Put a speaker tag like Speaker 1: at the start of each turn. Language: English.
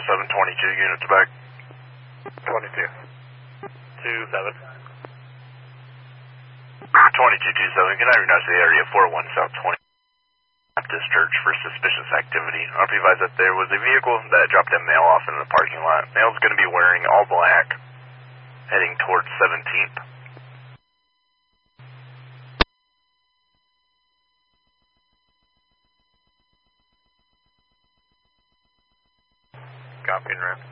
Speaker 1: 722 units back.
Speaker 2: 22. 27.
Speaker 1: 2227, can I recognize the area 41 South 20 Baptist Church for suspicious activity? RP advised that there was a vehicle that dropped a male off in the parking lot. Male's going to be wearing all black, heading towards 17th.
Speaker 2: Copy and route.